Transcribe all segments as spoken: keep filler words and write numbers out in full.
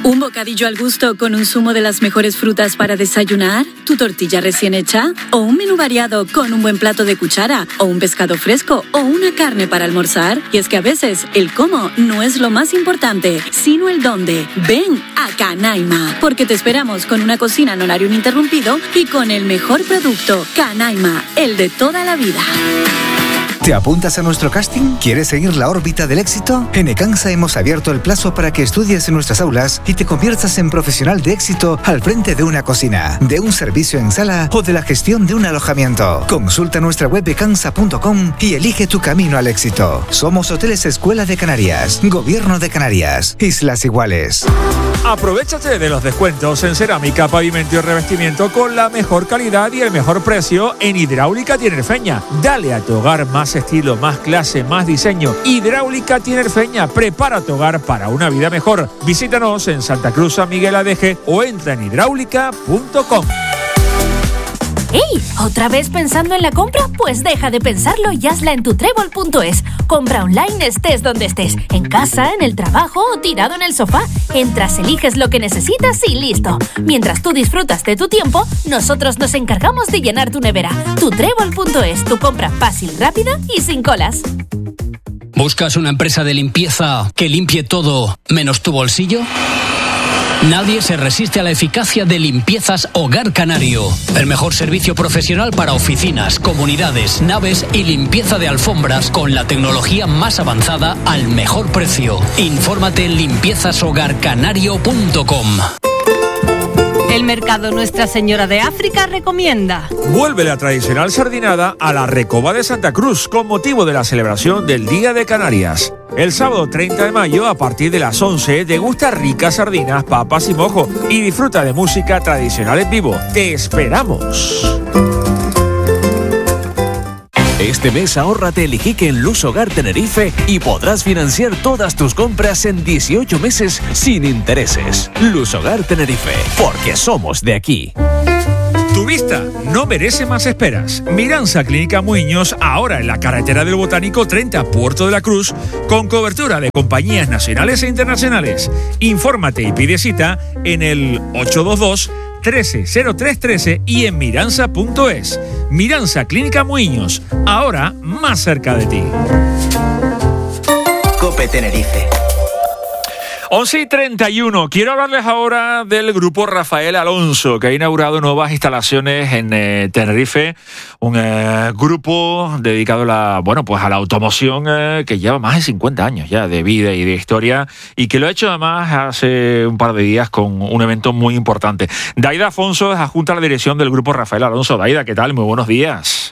¿Un bocadillo al gusto con un zumo de las mejores frutas para desayunar? ¿Tu tortilla recién hecha? ¿O un menú variado con un buen plato de cuchara? ¿O un pescado fresco? ¿O una carne para almorzar? Y es que a veces el cómo no es lo más importante, sino el dónde. Ven a Canaima, porque te esperamos con una cocina en horario ininterrumpido y con el mejor producto. Canaima, el de toda la vida. ¿Te apuntas a nuestro casting? ¿Quieres seguir la órbita del éxito? En Ecansa hemos abierto el plazo para que estudies en nuestras aulas y te conviertas en profesional de éxito al frente de una cocina, de un servicio en sala o de la gestión de un alojamiento. Consulta nuestra web ecansa punto com y elige tu camino al éxito. Somos Hoteles Escuela de Canarias, Gobierno de Canarias, Islas Iguales. Aprovechate de los descuentos en cerámica, pavimento y revestimiento con la mejor calidad y el mejor precio en Hidráulica Tinerfeña. Dale a tu hogar más estilo, más clase, más diseño. Hidráulica Tinerfeña, prepara tu hogar para una vida mejor. Visítanos en Santa Cruz, San Miguel Adeje o entra en hidráulica punto com. ¡Ey! ¿Otra vez pensando en la compra? Pues deja de pensarlo y hazla en tu trébol punto es. Compra online estés donde estés, en casa, en el trabajo o tirado en el sofá. Entras, eliges lo que necesitas y listo. Mientras tú disfrutas de tu tiempo, nosotros nos encargamos de llenar tu nevera. tu trébol punto es, tu compra fácil, rápida y sin colas. ¿Buscas una empresa de limpieza que limpie todo menos tu bolsillo? Nadie se resiste a la eficacia de Limpiezas Hogar Canario. El mejor servicio profesional para oficinas, comunidades, naves y limpieza de alfombras con la tecnología más avanzada al mejor precio. Infórmate en limpiezas hogar canario punto com. El mercado Nuestra Señora de África recomienda. Vuelve la tradicional sardinada a la Recoba de Santa Cruz con motivo de la celebración del Día de Canarias. El sábado treinta de mayo, a partir de las once, degusta ricas sardinas, papas y mojo y disfruta de música tradicional en vivo. ¡Te esperamos! Este mes ahórrate el Iquique en Luz Hogar Tenerife y podrás financiar todas tus compras en dieciocho meses sin intereses. Luz Hogar Tenerife, porque somos de aquí. Tu vista no merece más esperas. Miranza Clínica Muiños, ahora en la carretera del Botánico treinta, Puerto de la Cruz, con cobertura de compañías nacionales e internacionales. Infórmate y pide cita en el ocho dos dos, trece cero tres trece y en miranza punto es. Miranza Clínica Muiños, ahora más cerca de ti. COPE Tenerife. once y treinta y uno. Quiero hablarles ahora del grupo Rafael Alonso, que ha inaugurado nuevas instalaciones en eh, Tenerife. Un eh, grupo dedicado a la, bueno, pues a la automoción eh, que lleva más de cincuenta años ya de vida y de historia y que lo ha hecho además hace un par de días con un evento muy importante. Daida Afonso es adjunta a la dirección del grupo Rafael Alonso. Daida, ¿qué tal? Muy buenos días.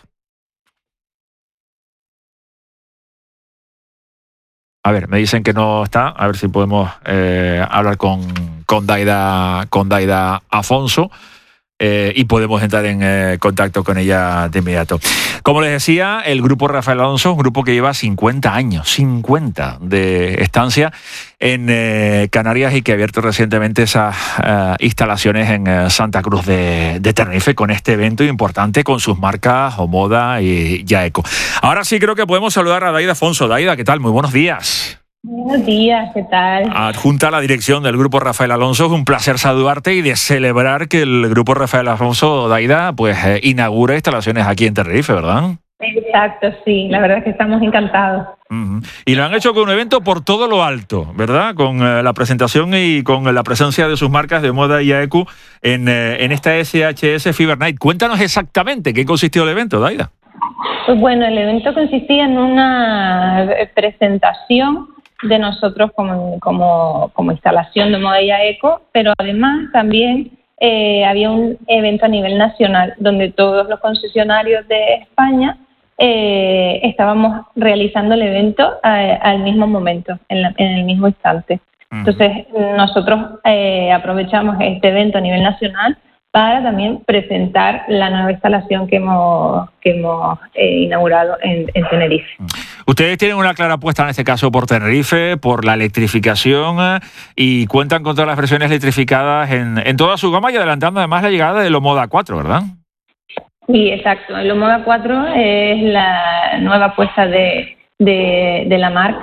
A ver, me dicen que no está. A ver si podemos eh, hablar con, con, Daida, con Daida Afonso eh, y podemos entrar en eh, contacto con ella de inmediato. Como les decía, el grupo Rafael Alonso es un grupo que lleva cincuenta años, cincuenta de estancia en eh, Canarias y que ha abierto recientemente esas eh, instalaciones en eh, Santa Cruz de, de Tenerife con este evento importante con sus marcas Omoda y Yaeco. Ahora sí creo que podemos saludar a Daida Afonso. Daida, ¿qué tal? Muy buenos días. Buenos días, ¿qué tal? Adjunta a la dirección del Grupo Rafael Alonso, es un placer saludarte y de celebrar que el Grupo Rafael Alonso, Daida, pues eh, inaugura instalaciones aquí en Tenerife, ¿verdad? Exacto, sí, la verdad es que estamos encantados. Uh-huh. Y lo han hecho con un evento por todo lo alto, ¿verdad? Con eh, la presentación y con la presencia de sus marcas de Moda y Yaeco en, eh, en esta S H S Fiber Night. Cuéntanos exactamente qué consistió el evento, Daida. Pues bueno, el evento consistía en una presentación de nosotros como, como, como instalación de Moda y Yaeco, pero además también eh, había un evento a nivel nacional donde todos los concesionarios de España eh, estábamos realizando el evento a, al mismo momento, en, la, en el mismo instante. Entonces nosotros eh, aprovechamos este evento a nivel nacional para también presentar la nueva instalación que hemos, que hemos eh, inaugurado en, en Tenerife. Ustedes tienen una clara apuesta en este caso por Tenerife, por la electrificación y cuentan con todas las versiones electrificadas en, en toda su gama y adelantando además la llegada del Omoda cuatro, ¿verdad? Sí, exacto. El Omoda cuatro es la nueva apuesta de, de, de la marca.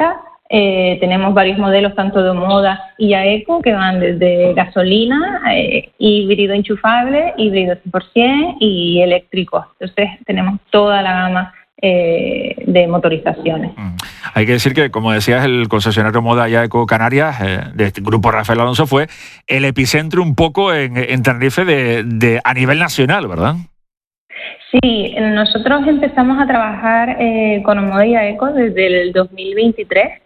Eh, tenemos varios modelos tanto de moda y ya eco que van desde gasolina, eh, híbrido enchufable, híbrido cien por ciento y eléctrico. Entonces tenemos toda la gama eh, de motorizaciones. Mm. Hay que decir que, como decías, el concesionario Moda ya Eco Canarias, eh, de este grupo Rafael Alonso, fue el epicentro un poco en, en Tenerife de, de, a nivel nacional, ¿verdad? Sí, nosotros empezamos a trabajar eh, con Moda ya Eco desde el dos mil veintitrés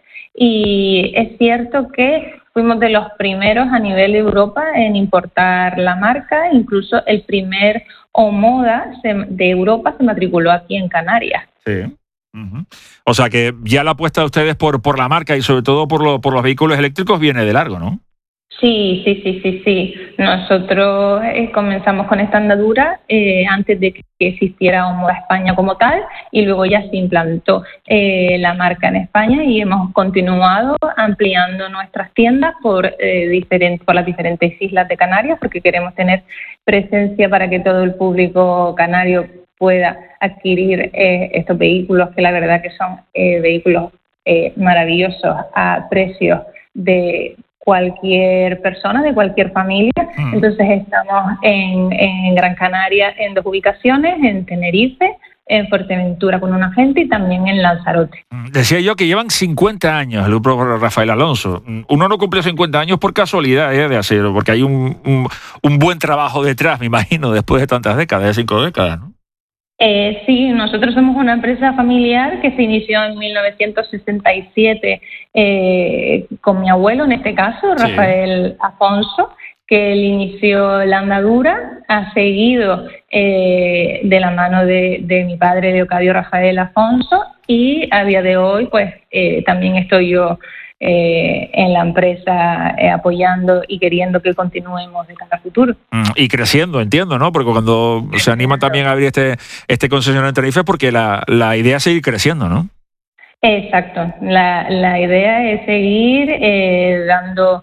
y es cierto que fuimos de los primeros a nivel de Europa en importar la marca, incluso el primer Omoda de Europa se matriculó aquí en Canarias. Sí. Uh-huh. O sea que ya la apuesta de ustedes por, por la marca y sobre todo por, lo, por los vehículos eléctricos viene de largo, ¿no? Sí, sí, sí, sí, sí. Nosotros eh, comenzamos con esta andadura eh, antes de que existiera Omoda España como tal y luego ya se implantó eh, la marca en España y hemos continuado ampliando nuestras tiendas por, eh, diferentes, por las diferentes islas de Canarias porque queremos tener presencia para que todo el público canario pueda adquirir eh, estos vehículos que la verdad que son eh, vehículos eh, maravillosos a precios de cualquier persona, de cualquier familia. Mm. Entonces estamos en, en Gran Canaria en dos ubicaciones, en Tenerife, en Fuerteventura con un agente y también en Lanzarote. Decía yo que llevan cincuenta años el grupo Rafael Alonso. Uno no cumple cincuenta años por casualidad ¿eh? de hacerlo, porque hay un, un, un buen trabajo detrás, me imagino, después de tantas décadas, de cinco décadas, ¿no? Eh, sí, nosotros somos una empresa familiar que se inició en mil novecientos sesenta y siete eh, con mi abuelo, en este caso, Rafael sí. Afonso, que él inició la andadura, ha seguido eh, de la mano de, de mi padre Leocadio Rafael Afonso y a día de hoy pues eh, también estoy yo Eh, en la empresa eh, apoyando y queriendo que continuemos de cara al futuro. Mm, y creciendo, entiendo, ¿no? Porque cuando se anima también a abrir este este concesionario en Tenerife, porque la, la idea es seguir creciendo, ¿no? Exacto. La, la idea es seguir eh, dando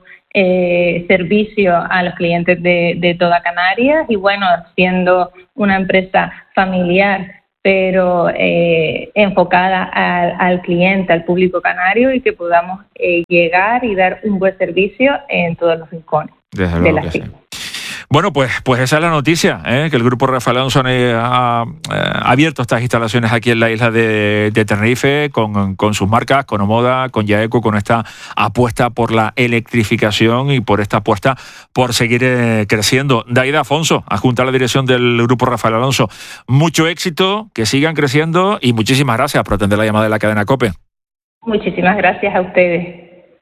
eh, servicio a los clientes de, de toda Canarias y, bueno, siendo una empresa familiar pero eh, enfocada al, al cliente, al público canario y que podamos eh, llegar y dar un buen servicio en todos los rincones Desde de luego la que isla. sí. Bueno, pues, pues esa es la noticia, ¿eh? que el grupo Rafael Alonso eh, ha eh, abierto estas instalaciones aquí en la isla de, de Tenerife con, con sus marcas, con Omoda, con Yaeco, con esta apuesta por la electrificación y por esta apuesta por seguir eh, creciendo. Daida Afonso, adjunta a la dirección del grupo Rafael Alonso. Mucho éxito, que sigan creciendo y muchísimas gracias por atender la llamada de la cadena COPE. Muchísimas gracias a ustedes.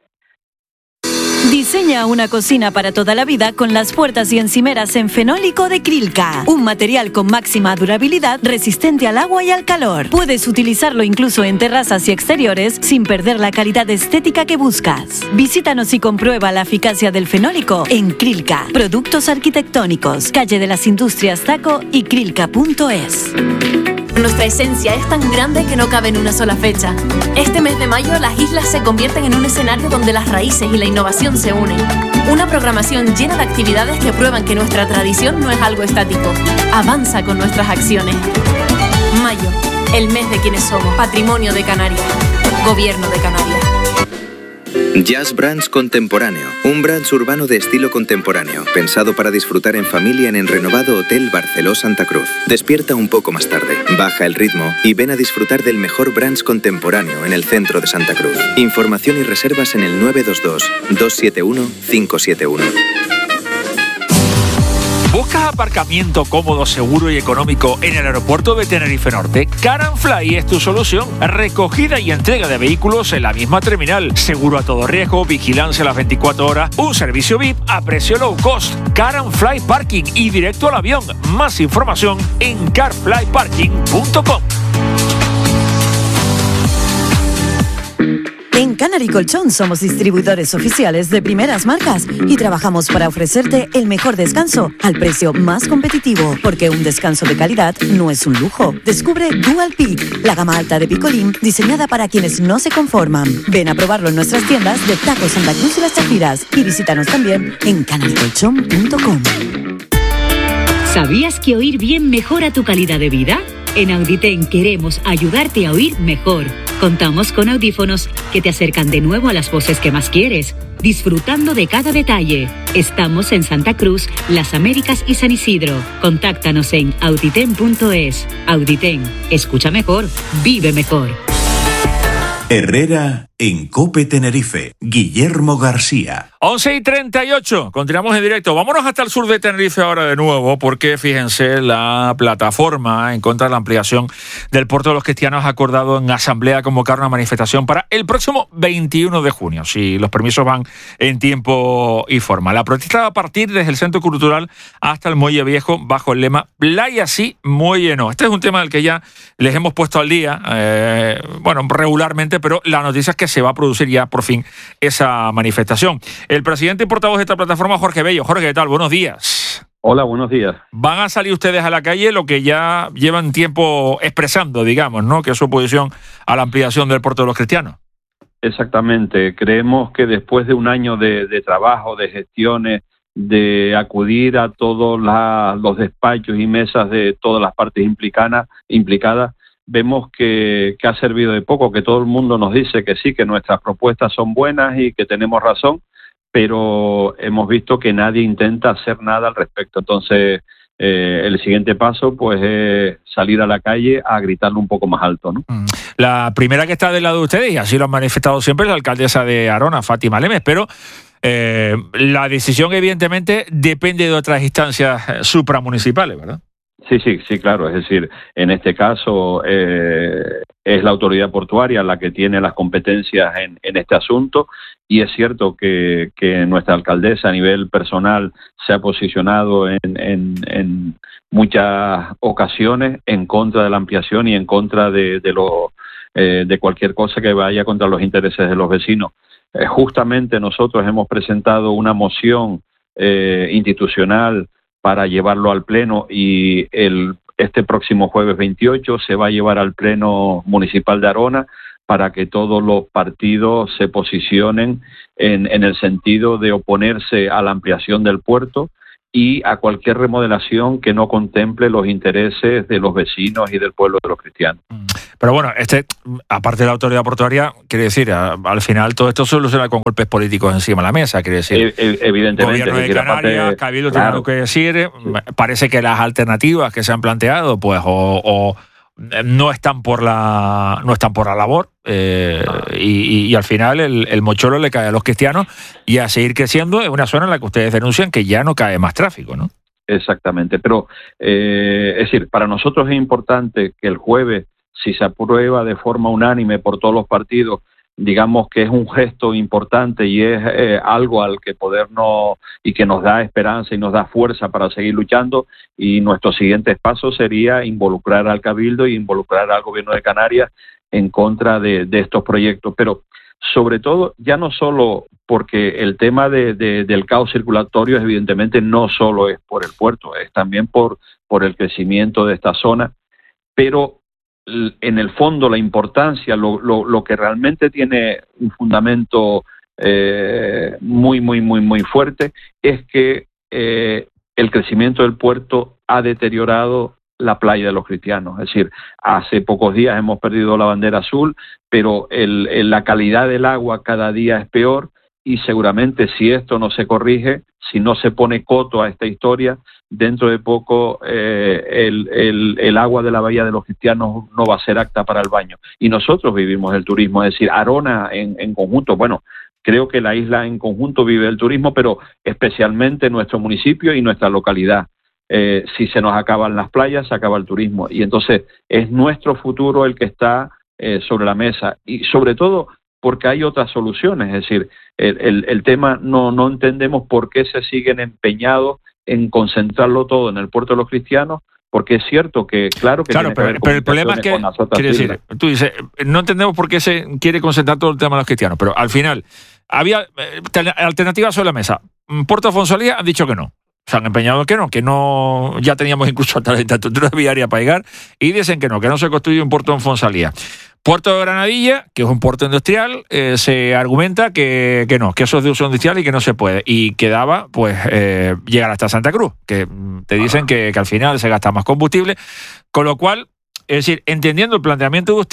Diseña una cocina para toda la vida con las puertas y encimeras en fenólico de Krilka, un material con máxima durabilidad resistente al agua y al calor. Puedes utilizarlo incluso en terrazas y exteriores sin perder la calidad estética que buscas. Visítanos y comprueba la eficacia del fenólico en Krilka. Productos arquitectónicos, calle de las Industrias Taco y krilka punto es. Nuestra esencia es tan grande que no cabe en una sola fecha. Este mes de mayo las islas se convierten en un escenario donde las raíces y la innovación se unen. Una programación llena de actividades que prueban que nuestra tradición no es algo estático. Avanza con nuestras acciones. Mayo, el mes de quienes somos. Patrimonio de Canarias. Gobierno de Canarias. Jazz Brands Contemporáneo, un brunch urbano de estilo contemporáneo, pensado para disfrutar en familia en el renovado Hotel Barceló Santa Cruz. Despierta un poco más tarde, baja el ritmo y ven a disfrutar del mejor brunch contemporáneo en el centro de Santa Cruz. Información y reservas en el nueve dos dos, dos siete uno, cinco siete uno. ¿Buscas aparcamiento cómodo, seguro y económico en el aeropuerto de Tenerife Norte? Car and Fly es tu solución. Recogida y entrega de vehículos en la misma terminal. Seguro a todo riesgo, vigilancia a las veinticuatro horas, un servicio V I P a precio low cost. Car and Fly Parking y directo al avión. Más información en car fly parking punto com. En Canary Colchón somos distribuidores oficiales de primeras marcas y trabajamos para ofrecerte el mejor descanso al precio más competitivo, porque un descanso de calidad no es un lujo. Descubre Dual Peak, la gama alta de picolín diseñada para quienes no se conforman. Ven a probarlo en nuestras tiendas de Taco Santa Cruz y Las Chafiras y visítanos también en canary colchón punto com. ¿Sabías que oír bien mejora tu calidad de vida? En Auditen queremos ayudarte a oír mejor. Contamos con audífonos que te acercan de nuevo a las voces que más quieres, disfrutando de cada detalle. Estamos en Santa Cruz, Las Américas y San Isidro. Contáctanos en auditen punto es. Auditen, escucha mejor, vive mejor. Herrera en COPE Tenerife. Guillermo García. once y treinta y ocho, continuamos en directo. Vámonos hasta el sur de Tenerife ahora de nuevo, porque fíjense, la plataforma en contra de la ampliación del puerto de los Cristianos ha acordado en asamblea convocar una manifestación para el próximo veintiuno de junio, si los permisos van en tiempo y forma. La protesta va a partir desde el Centro Cultural hasta el Muelle Viejo, bajo el lema Playa sí, Muelle no. Este es un tema del que ya les hemos puesto al día, eh, bueno, regularmente, pero la noticia es que se va a producir ya por fin esa manifestación. El presidente y portavoz de esta plataforma, Jorge Bello. Jorge, ¿qué tal? Buenos días. Hola, buenos días. ¿Van a salir ustedes a la calle lo que ya llevan tiempo expresando, digamos, ¿no?, que es su oposición a la ampliación del puerto de los Cristianos? Exactamente. Creemos que después de un año de, de trabajo, de gestiones, de acudir a todos la, los despachos y mesas de todas las partes implicadas, implicadas vemos que, que ha servido de poco, que todo el mundo nos dice que sí, que nuestras propuestas son buenas y que tenemos razón, pero hemos visto que nadie intenta hacer nada al respecto. Entonces, eh, el siguiente paso pues es salir a la calle a gritarlo un poco más alto, ¿no? La primera que está del lado de ustedes, y así lo han manifestado siempre, es la alcaldesa de Arona, Fátima Lemes, pero eh, la decisión evidentemente depende de otras instancias supramunicipales, ¿verdad? Sí, sí, sí, claro. Es decir, en este caso eh, es la autoridad portuaria la que tiene las competencias en, en este asunto, y es cierto que, que nuestra alcaldesa a nivel personal se ha posicionado en, en, en muchas ocasiones en contra de la ampliación y en contra de, de, lo, eh, de cualquier cosa que vaya contra los intereses de los vecinos. Eh, justamente nosotros hemos presentado una moción eh, institucional para llevarlo al Pleno, y el este próximo jueves veintiocho se va a llevar al Pleno Municipal de Arona para que todos los partidos se posicionen en, en el sentido de oponerse a la ampliación del puerto y a cualquier remodelación que no contemple los intereses de los vecinos y del pueblo de los cristianos. Pero bueno, este, aparte de la autoridad portuaria, quiere decir, a, al final todo esto se soluciona con golpes políticos encima de la mesa, quiere decir. E, evidentemente. Gobierno de Canarias, aparte, Cabildo claro. tiene algo que decir. Parece que las alternativas que se han planteado, pues, o, o no están por la, no están por la labor, eh, y, y, y al final el, el mocholo le cae a los cristianos, y a seguir creciendo en una zona en la que ustedes denuncian que ya no cae más tráfico, ¿no? Exactamente. Pero, eh, es decir, para nosotros es importante que el jueves, si se aprueba de forma unánime por todos los partidos, digamos que es un gesto importante y es eh, algo al que podernos, y que nos da esperanza y nos da fuerza para seguir luchando, y nuestros siguientes pasos sería involucrar al Cabildo y involucrar al Gobierno de Canarias en contra de, de estos proyectos. Pero sobre todo, ya no solo porque el tema de, de, del caos circulatorio evidentemente no solo es por el puerto, es también por, por el crecimiento de esta zona, pero en el fondo la importancia, lo, lo, lo que realmente tiene un fundamento eh, muy, muy, muy, muy fuerte, es que eh, el crecimiento del puerto ha deteriorado la playa de los cristianos. Es decir, hace pocos días hemos perdido la bandera azul, pero el, el, la calidad del agua cada día es peor, y seguramente si esto no se corrige, si no se pone coto a esta historia, dentro de poco eh, el, el, el agua de la bahía de los cristianos no va a ser apta para el baño. Y nosotros vivimos el turismo, es decir, Arona en, en conjunto, bueno, creo que la isla en conjunto vive el turismo, pero especialmente nuestro municipio y nuestra localidad. Eh, si se nos acaban las playas, se acaba el turismo. Y entonces es nuestro futuro el que está eh, sobre la mesa. Y sobre todo porque hay otras soluciones. Es decir, el, el, el tema no, no entendemos por qué se siguen empeñados en concentrarlo todo en el puerto de los cristianos, porque es cierto que, claro que... Claro, pero, pero el problema es que, quiere decir, tú dices, no entendemos por qué se quiere concentrar todo el tema de los cristianos, pero al final había eh, alternativas sobre la mesa. Puerto de Fonsolía han dicho que no. Se han empeñado en que no, que no, ya teníamos incluso hasta la infraestructura viaria para llegar, y dicen que no, que no se construye un puerto en Fonsalía. Puerto de Granadilla, que es un puerto industrial, eh, se argumenta que, que no, que eso es de uso industrial y que no se puede. Y quedaba, pues, eh, llegar hasta Santa Cruz, que te dicen que, que al final se gasta más combustible. Con lo cual, es decir, entendiendo el planteamiento de ustedes,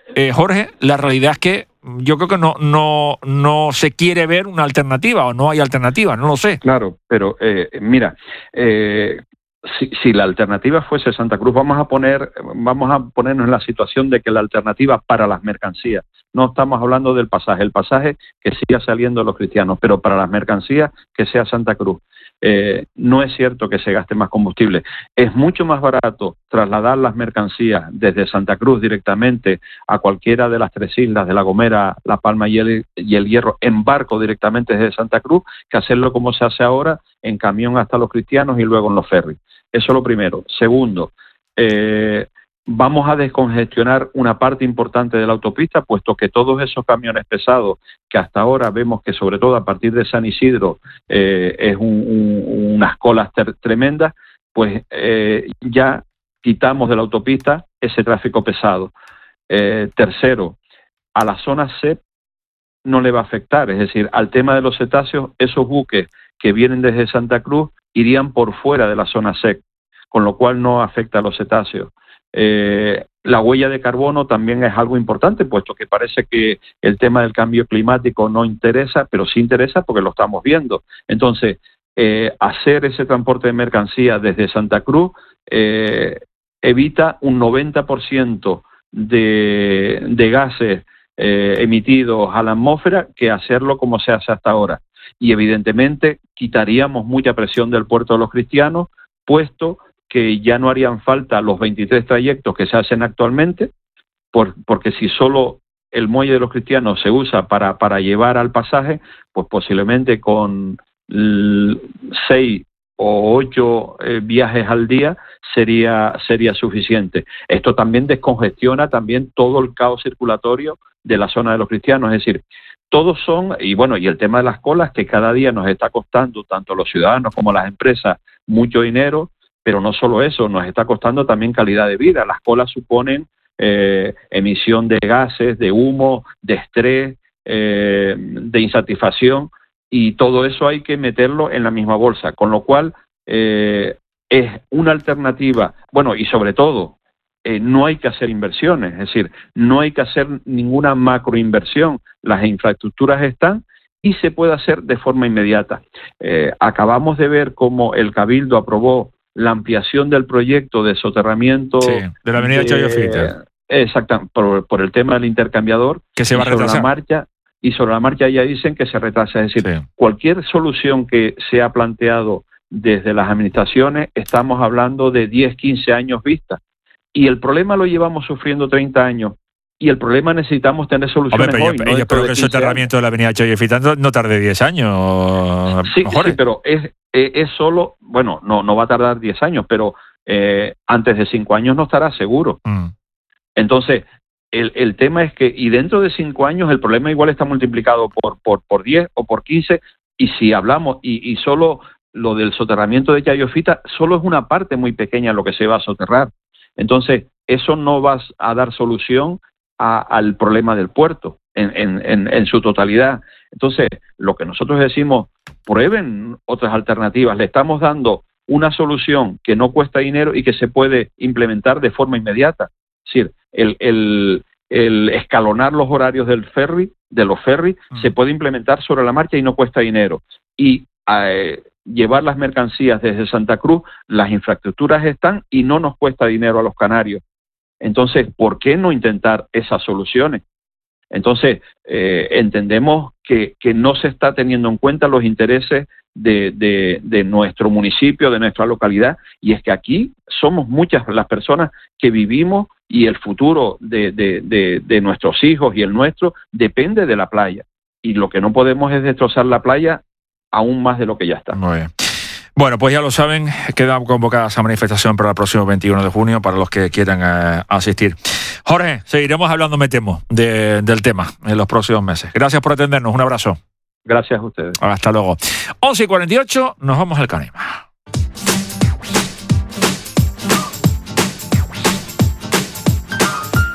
eh, Jorge, la realidad es que yo creo que no, no, no se quiere ver una alternativa o no hay alternativa, no lo sé. Claro, pero eh, mira, eh, si, si la alternativa fuese Santa Cruz, vamos a poner, vamos a ponernos en la situación de que la alternativa para las mercancías, no estamos hablando del pasaje, el pasaje que siga saliendo a los cristianos, pero para las mercancías que sea Santa Cruz. Eh, no es cierto que se gaste más combustible. Es mucho más barato trasladar las mercancías desde Santa Cruz directamente a cualquiera de las tres islas de La Gomera, La Palma y el, y el Hierro en barco directamente desde Santa Cruz que hacerlo como se hace ahora en camión hasta los cristianos y luego en los ferries. Eso es lo primero. Segundo, eh, vamos a descongestionar una parte importante de la autopista, puesto que todos esos camiones pesados que hasta ahora vemos que sobre todo a partir de San Isidro eh, es un, un, unas colas ter- tremendas, pues eh, ya quitamos de la autopista ese tráfico pesado. Eh, tercero, a la zona C E P no le va a afectar, es decir, al tema de los cetáceos, esos buques que vienen desde Santa Cruz irían por fuera de la zona C E P, con lo cual no afecta a los cetáceos. Eh, la huella de carbono también es algo importante, puesto que parece que el tema del cambio climático no interesa, pero sí interesa porque lo estamos viendo. Entonces, eh, hacer ese transporte de mercancías desde Santa Cruz eh, evita un noventa por ciento de, de gases eh, emitidos a la atmósfera que hacerlo como se hace hasta ahora. Y evidentemente quitaríamos mucha presión del puerto de los cristianos, puesto que ya no harían falta los veintitrés trayectos que se hacen actualmente, por, porque si solo el muelle de los cristianos se usa para, para llevar al pasaje, pues posiblemente con l- seis o ocho eh, viajes al día sería, sería suficiente. Esto también descongestiona también todo el caos circulatorio de la zona de los cristianos, es decir, todos son, y bueno, y el tema de las colas, que cada día nos está costando, tanto a los ciudadanos como a las empresas, mucho dinero. Pero no solo eso, nos está costando también calidad de vida. Las colas suponen eh, emisión de gases, de humo, de estrés, eh, de insatisfacción, y todo eso hay que meterlo en la misma bolsa, con lo cual eh, es una alternativa. Bueno, y sobre todo, eh, no hay que hacer inversiones, es decir, no hay que hacer ninguna macroinversión. Las infraestructuras están y se puede hacer de forma inmediata. Eh, acabamos de ver cómo el Cabildo aprobó la ampliación del proyecto de soterramiento sí, de la avenida Chayo Fita. Exactamente, por, por el tema del intercambiador. Que se va a retrasar. Sobre la marcha, y sobre la marcha ya dicen que se retrasa. Es decir, sí. Cualquier solución que se ha planteado desde las administraciones, estamos hablando de diez, quince años vista. Y el problema lo llevamos sufriendo treinta años. Y el problema necesitamos tener soluciones. Hombre, pero hoy. yo, ¿no? yo espero que el soterramiento de la avenida Chayo Fita no, no tarde diez años. Sí, sí, pero es, es solo, bueno, no, no va a tardar diez años, pero eh, antes de cinco años no estará seguro. Mm. Entonces, el, el tema es que, y dentro de cinco años el problema igual está multiplicado por, por, por diez o por quince, y si hablamos, y, y solo lo del soterramiento de Chayo Fita, solo es una parte muy pequeña lo que se va a soterrar. Entonces, eso no va a dar solución a, al problema del puerto en, en, en, en su totalidad. Entonces, lo que nosotros decimos, prueben otras alternativas. Le estamos dando una solución que no cuesta dinero y que se puede implementar de forma inmediata. Es decir, el, el, el escalonar los horarios del ferry, de los ferries, mm. se puede implementar sobre la marcha y no cuesta dinero. Y eh, llevar las mercancías desde Santa Cruz, las infraestructuras están y no nos cuesta dinero a los canarios. Entonces, ¿por qué no intentar esas soluciones? Entonces, eh, entendemos que, que no se está teniendo en cuenta los intereses de, de, de nuestro municipio, de nuestra localidad, y es que aquí somos muchas las personas que vivimos y el futuro de, de, de, de nuestros hijos y el nuestro depende de la playa. Y lo que no podemos es destrozar la playa aún más de lo que ya está. Muy bien. Bueno, pues ya lo saben, queda convocada esa manifestación para el próximo veintiuno de junio para los que quieran eh, asistir. Jorge, seguiremos hablando, me temo, de, del tema en los próximos meses. Gracias por atendernos, un abrazo. Gracias a ustedes. Hasta luego. once y cuarenta y ocho, nos vamos al Canima.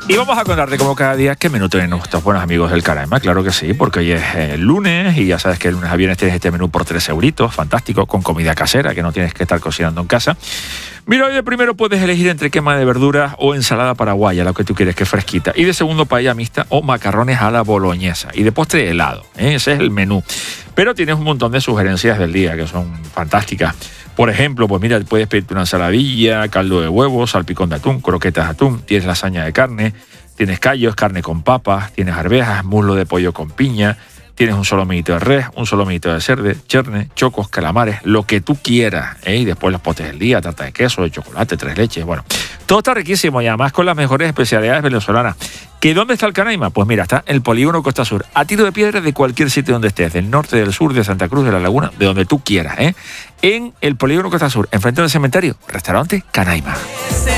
Y vamos a contarte como cada día qué menú tienen nuestros buenos amigos del Canaima. Claro que sí, porque hoy es eh, lunes y ya sabes que el lunes a viernes tienes este menú por tres euritos, fantástico, con comida casera, que no tienes que estar cocinando en casa. Mira, hoy de primero puedes elegir entre quema de verduras o ensalada paraguaya, lo que tú quieres, que es fresquita. Y de segundo, paella mixta o macarrones a la boloñesa. Y de postre, helado. ¿eh? Ese es el menú. Pero tienes un montón de sugerencias del día que son fantásticas. Por ejemplo, pues mira, puedes pedirte una ensaladilla, caldo de huevos, salpicón de atún, croquetas de atún, tienes lasaña de carne, tienes callos, carne con papas, tienes arvejas, muslo de pollo con piña, tienes un solomito de res, un solomito de cerdo, cherne, chocos, calamares, lo que tú quieras, ¿eh? Y después los potes del día, tarta de queso, de chocolate, tres leches, bueno. Todo está riquísimo y además con las mejores especialidades venezolanas. ¿Que dónde está el Canaima? Pues mira, está en el polígono Costa Sur, a tiro de piedra de cualquier sitio donde estés, del norte, del sur, de Santa Cruz, de la Laguna, de donde tú quieras, ¿eh? En el polígono Costa Sur, enfrente del cementerio, restaurante Canaima.